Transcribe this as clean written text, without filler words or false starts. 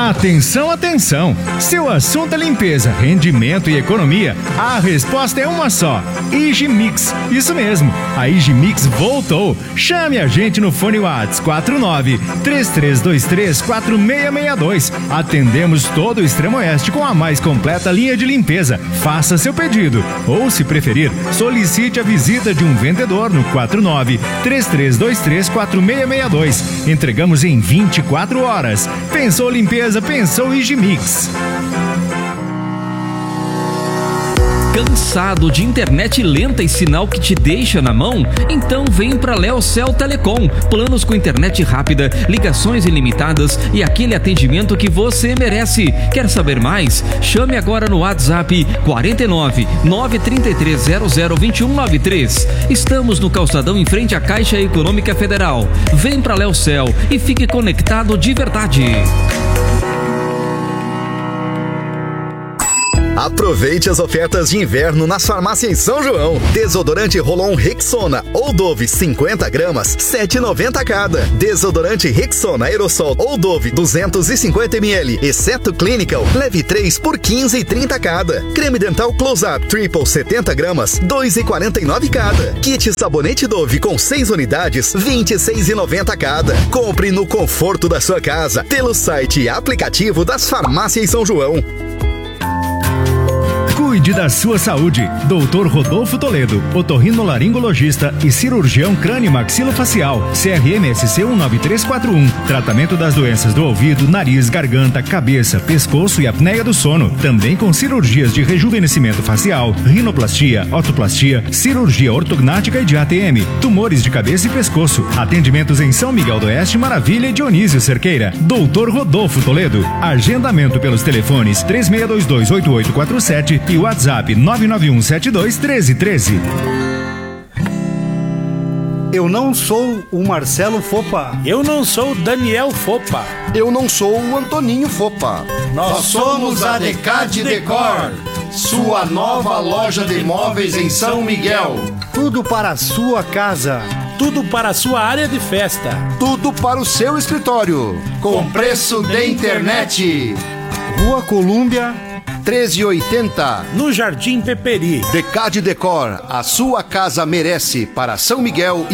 Atenção, atenção! Seu assunto é limpeza, rendimento e economia? A resposta é uma só: Higimix. Isso mesmo, a Higimix voltou. Chame a gente no fone WhatsApp 49-3323-4662. Atendemos todo o Extremo Oeste com a mais completa linha de limpeza. Faça seu pedido. Ou, se preferir, solicite a visita de um vendedor no 49-3323-4662. Entregamos em 24 horas. Pensou limpeza? Pensou Higimix. Cansado de internet lenta e sinal que te deixa na mão? Então vem pra Leocel Telecom. Planos com internet rápida, ligações ilimitadas e aquele atendimento que você merece. Quer saber mais? Chame agora no WhatsApp 49 933 00 2193. Estamos no calçadão em frente à Caixa Econômica Federal. Vem pra Leocel e fique conectado de verdade. Aproveite as ofertas de inverno nas farmácias São João. Desodorante Rolon Rexona ou Dove 50 gramas, 7,90 cada. Desodorante Rexona Aerosol ou Dove 250 ml, exceto Clinical, leve 3 por 15,30 cada. Creme dental Close Up Triple 70 gramas, 2,49 cada. Kit sabonete Dove com 6 unidades, 26,90 cada. Compre no conforto da sua casa, pelo site e aplicativo das farmácias São João. Cuide da sua saúde. Dr. Rodolfo Toledo, otorrinolaringologista e cirurgião crânio-maxilofacial. CRMSC 19341. Tratamento das doenças do ouvido, nariz, garganta, cabeça, pescoço e apneia do sono. Também com cirurgias de rejuvenescimento facial, rinoplastia, otoplastia, cirurgia ortognática e de ATM, tumores de cabeça e pescoço. Atendimentos em São Miguel do Oeste, Maravilha e Dionísio Cerqueira. Dr. Rodolfo Toledo. Agendamento pelos telefones 36228847 e WhatsApp 991721313. Eu não sou o Marcelo Fopa. Eu não sou o Daniel Fopa. Eu não sou o Antoninho Fopa. Nós somos a Decade Decor, sua nova loja de móveis em São Miguel. Tudo para a sua casa. Tudo para a sua área de festa. Tudo para o seu escritório. Com preço de internet. Rua Colúmbia 1380, no Jardim Peperi. Decade Decor, a sua casa merece, para São Miguel